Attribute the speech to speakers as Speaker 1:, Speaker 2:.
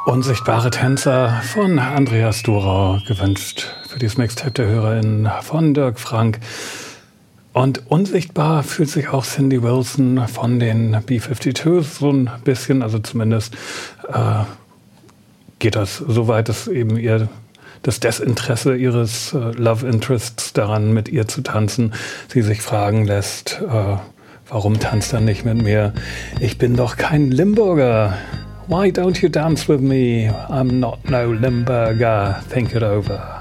Speaker 1: Unsichtbare Tänzer von Andreas Dorau, gewünscht für dieses Mixtape der HörerInnen von Dirk Frank. Und unsichtbar fühlt sich auch Cindy Wilson von den B-52s so ein bisschen, also zumindest geht das so weit, dass eben das Desinteresse ihres Love Interests daran, mit ihr zu tanzen, sie sich fragen lässt, warum tanzt er nicht mit mir? Ich bin doch kein Limburger. Why don't you dance with me? I'm not no Limburger. Think it over.